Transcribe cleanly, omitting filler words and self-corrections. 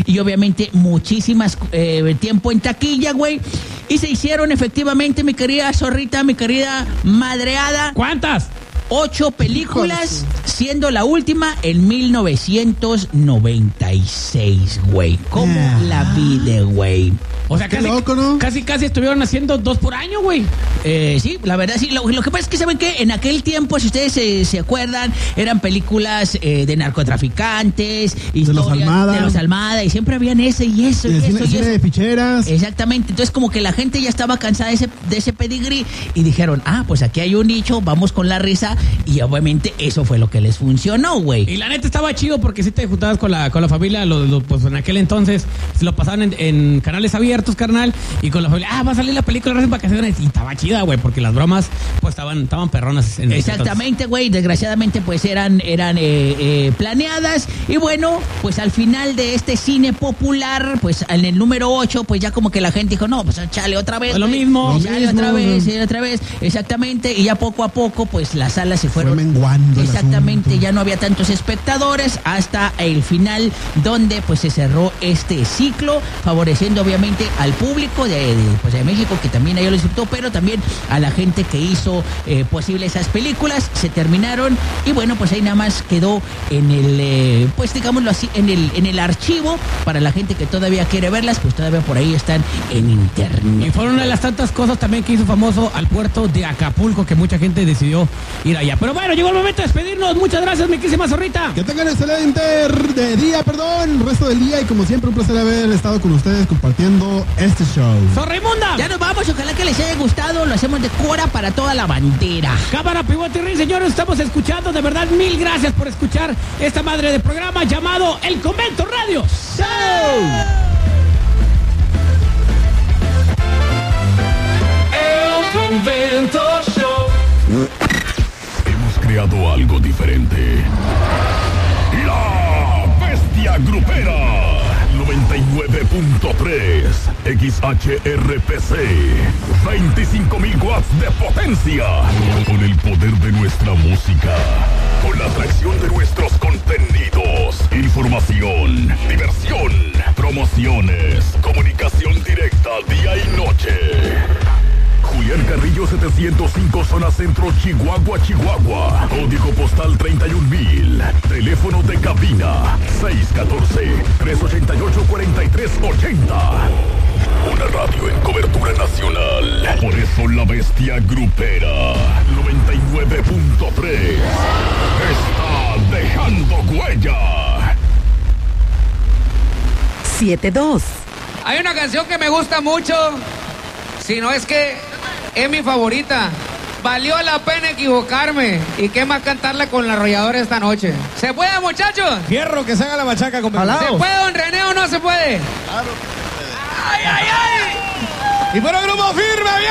y obviamente muchísimas tiempo en taquilla, güey. Y se hicieron efectivamente, mi querida zorrita, mi querida madreada. ¿Cuántas? 8 películas, siendo la última en 1996, güey. ¿Cómo la vi, güey? O sea, casi, loco, ¿no? casi estuvieron haciendo 2 por año, güey. Sí, la verdad sí. Lo que pasa es que, ¿saben qué? En aquel tiempo, si ustedes se acuerdan, eran películas de narcotraficantes, historias de los Almada, y siempre habían ese y eso, y eso, y eso. De ficheras. Exactamente. Entonces, como que la gente ya estaba cansada de ese pedigrí, y dijeron, pues aquí hay un nicho, vamos con la risa, y obviamente eso fue lo que les funcionó, güey. Y la neta estaba chido porque si te juntabas con la familia, pues en aquel entonces se lo pasaban en canales abiertos, carnal, y con la familia, va a salir la película en vacaciones, y estaba chida, güey, porque las bromas pues estaban perronas. Exactamente, güey, desgraciadamente pues eran planeadas, y bueno, pues al final de este cine popular, pues en el número 8, pues ya como que la gente dijo, no, pues chale otra vez, lo mismo, chale otra vez, exactamente, y ya poco a poco pues las salas se fueron menguando. Exactamente, ya no había tantos espectadores hasta el final, donde pues se cerró este ciclo, favoreciendo obviamente al público de México, que también ellos lo disfrutó, pero también a la gente que hizo posible esas películas. Se terminaron y bueno, pues ahí nada más quedó en el, pues digámoslo así, en el archivo para la gente que todavía quiere verlas, pues todavía por ahí están en internet. Y fueron una de las tantas cosas también que hizo famoso al puerto de Acapulco, que mucha gente decidió ir allá. Pero bueno, llegó el momento de despedirnos. Muchas gracias, mi querísima zorrita. Que tengan excelente resto del día, y como siempre un placer haber estado con ustedes compartiendo este show. ¡Zorraimunda! Ya nos vamos, ojalá que les haya gustado. Lo hacemos de Cora para toda la bandera. Cámara, pivote y ring, señores, estamos escuchando. De verdad, mil gracias por escuchar esta madre de programa llamado El Convento Radio Show. El Convento Show. Hemos creado algo diferente. La Bestia Grupera 99.3 XHRPC, 25.000 watts de potencia, con el poder de nuestra música, con la atracción de nuestros contenidos, información, diversión, promociones, comunicación directa día y noche. Julián Carrillo 705, zona centro, Chihuahua, Chihuahua. Código postal 31,000. Teléfono de cabina 614-388-4380. Una radio en cobertura nacional. Por eso la Bestia Grupera 99.3 está dejando huella. 7-2. Hay una canción que me gusta mucho, si no es que es mi favorita. Valió la pena equivocarme. ¿Y qué más cantarla con la arrolladora esta noche? ¿Se puede, muchachos? Fierro, que se haga la machaca, compañero. ¿Se puede, don René, o no se puede? Claro que se puede. ¡Ay, ay, ay! Y por el grupo firme,